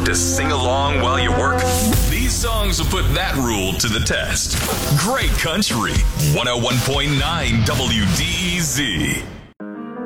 to sing along while you work? These songs will put that rule to the test. Great Country, 101.9 WDEZ.